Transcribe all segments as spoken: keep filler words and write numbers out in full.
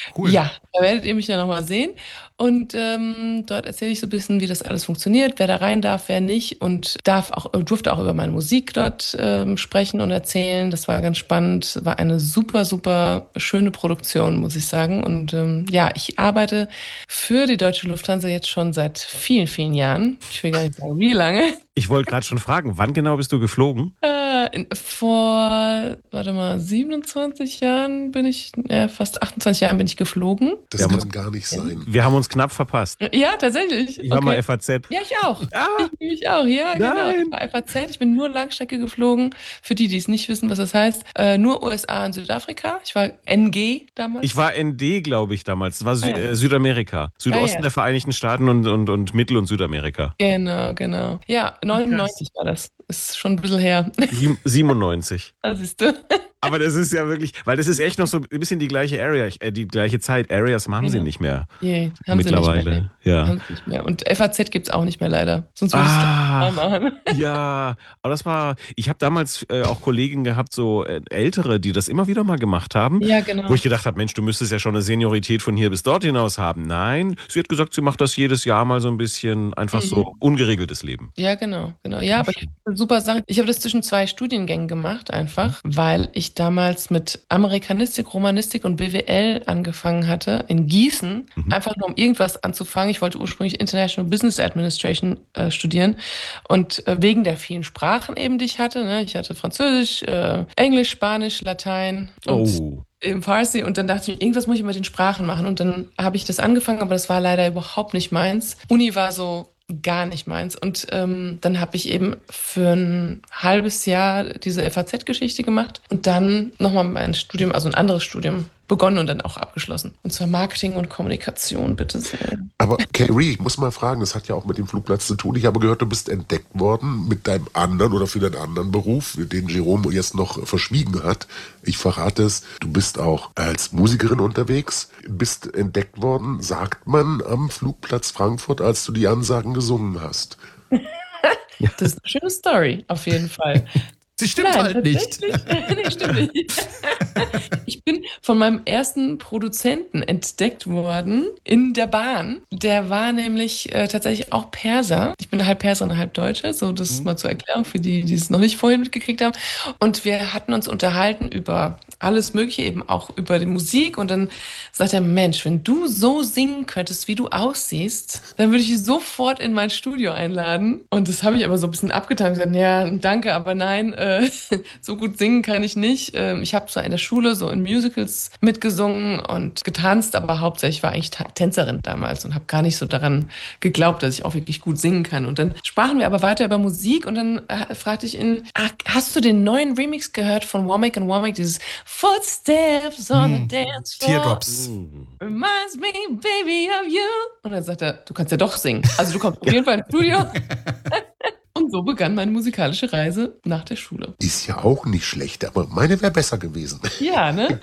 Cool. Ja, da werdet ihr mich dann nochmal sehen. Und ähm, dort erzähle ich so ein bisschen, wie das alles funktioniert, wer da rein darf, wer nicht. Und darf auch, durfte auch über meine Musik dort ähm, sprechen und erzählen. Das war ganz spannend. War eine super, super schöne Produktion, muss ich sagen. Und ähm, ja, ich arbeite für die Deutsche Lufthansa jetzt schon seit vielen, vielen Jahren. Ich will gar nicht sagen, wie lange. Ich wollte gerade schon fragen, wann genau bist du geflogen? Äh, in, vor, warte mal, siebenundzwanzig Jahren bin ich, ja, fast achtundzwanzig Jahren bin ich geflogen. Das kann gar nicht sein. Wir haben uns knapp verpasst. Ja, tatsächlich. Ich war Okay. mal F A Z. Ja, ich auch. Ah, Ich, ich auch, ja, genau. nein. Ich war F A Z, ich bin nur Langstrecke geflogen. Für die, die es nicht wissen, was das heißt, äh, nur U S A und Südafrika. Ich war N G damals. Ich war N D, glaube ich, damals. Das war Sü Ah, ja. äh, Südamerika. Südosten Ah, ja. der Vereinigten Staaten und, und, und Mittel- und Südamerika. Genau, genau. Ja, neunundneunzig war das. Ist schon ein bisschen her. Sieb- siebenundneunzig. Das siehst du. Aber das ist ja wirklich, weil das ist echt noch so ein bisschen die gleiche Area, äh, die gleiche Zeit. Areas haben sie Genau. nicht mehr. Nee, haben Mittlerweile. sie nicht mehr. Ja. Haben sie nicht mehr. Und F A Z gibt's auch nicht mehr leider. Sonst würde ich es Ah, mal machen. ja, aber das war, ich habe damals äh, auch Kollegen gehabt, so äh, Ältere, die das immer wieder mal gemacht haben, Ja, genau. wo ich gedacht habe, Mensch, du müsstest ja schon eine Seniorität von hier bis dort hinaus haben. Nein, sie hat gesagt, sie macht das jedes Jahr mal so ein bisschen, einfach Mhm. so ungeregeltes Leben. Ja, genau, genau. Ja, aber ich hab eine super Sache. Ich habe das zwischen zwei Studiengängen gemacht, einfach, weil ich damals mit Amerikanistik, Romanistik und B W L angefangen hatte in Gießen, Mhm. einfach nur um irgendwas anzufangen. Ich wollte ursprünglich International Business Administration äh, studieren und äh, wegen der vielen Sprachen eben, die ich hatte. Ne? Ich hatte Französisch, äh, Englisch, Spanisch, Latein und Oh. im Farsi und dann dachte ich, irgendwas muss ich mit den Sprachen machen und dann habe ich das angefangen, aber das war leider überhaupt nicht meins. Uni war so gar nicht meins und ähm, dann habe ich eben für ein halbes Jahr diese F A Z-Geschichte gemacht und dann nochmal mein Studium, also ein anderes Studium begonnen und dann auch abgeschlossen. Und zwar Marketing und Kommunikation, bitte sehr. Aber Carrie, ich muss mal fragen, das hat ja auch mit dem Flugplatz zu tun. Ich habe gehört, du bist entdeckt worden mit deinem anderen oder für deinen anderen Beruf, den Jerome jetzt noch verschwiegen hat. Ich verrate es, du bist auch als Musikerin unterwegs, bist entdeckt worden, sagt man, am Flugplatz Frankfurt, als du die Ansagen gesungen hast. Das ist eine schöne Story, auf jeden Fall. Sie stimmt Nein, halt nicht. tatsächlich- nee, stimmt nicht. Ich bin von meinem ersten Produzenten entdeckt worden in der Bahn. Der war nämlich äh, tatsächlich auch Perser. Ich bin halb Perserin, halb Deutsche, so das Mhm. mal zur Erklärung für die, die es noch nicht vorhin mitgekriegt haben. Und wir hatten uns unterhalten über alles Mögliche, eben auch über die Musik. Und dann sagt er, Mensch, wenn du so singen könntest, wie du aussiehst, dann würde ich dich sofort in mein Studio einladen. Und das habe ich aber so ein bisschen abgetan. Ich gesagt, ja, danke, aber nein, äh, so gut singen kann ich nicht. Ähm, ich habe zwar in der Schule so in Musicals mitgesungen und getanzt, aber hauptsächlich war eigentlich Ta- Tänzerin damals und habe gar nicht so daran geglaubt, dass ich auch wirklich gut singen kann. Und dann sprachen wir aber weiter über Musik und dann äh, fragte ich ihn, ah, hast du den neuen Remix gehört von Womack and Womack, dieses Footsteps on the Hm. dance floor? Teardrops. Reminds me, baby, of you. Und dann sagt er, du kannst ja doch singen. Also du kommst auf jeden Fall ins Studio. Und so begann meine musikalische Reise nach der Schule. Ist ja auch nicht schlecht, aber meine wäre besser gewesen. Ja, ne?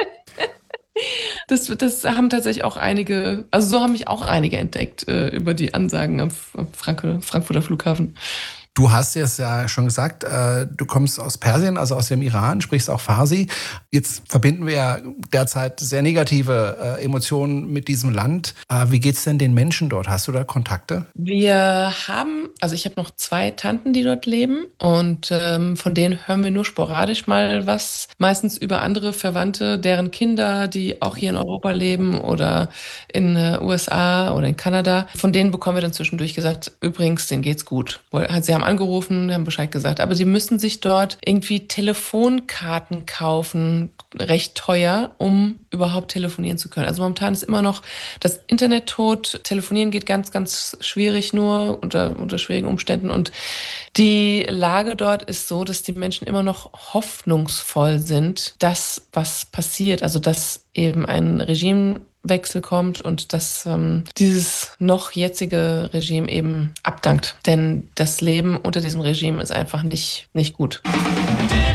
Das, das haben tatsächlich auch einige, also so haben mich auch einige entdeckt äh, über die Ansagen am, am Frank Frankfurter Flughafen. Du hast es ja schon gesagt, äh, du kommst aus Persien, also aus dem Iran, sprichst auch Farsi. Jetzt verbinden wir ja derzeit sehr negative äh, Emotionen mit diesem Land. Äh, wie geht's denn den Menschen dort? Hast du da Kontakte? Wir haben, also ich habe noch zwei Tanten, die dort leben und ähm, von denen hören wir nur sporadisch mal was, meistens über andere Verwandte, deren Kinder, die auch hier in Europa leben oder in äh, U S A oder in Kanada. Von denen bekommen wir dann zwischendurch gesagt, übrigens, denen geht's gut. Sie haben angerufen, haben Bescheid gesagt, aber sie müssen sich dort irgendwie Telefonkarten kaufen, recht teuer, um überhaupt telefonieren zu können. Also momentan ist immer noch das Internet tot, telefonieren geht ganz, ganz schwierig nur unter, unter schwierigen Umständen und die Lage dort ist so, dass die Menschen immer noch hoffnungsvoll sind, dass was passiert, also dass eben ein Regime Wechsel kommt und dass ähm, dieses noch jetzige Regime eben abdankt. Denn das Leben unter diesem Regime ist einfach nicht, nicht gut.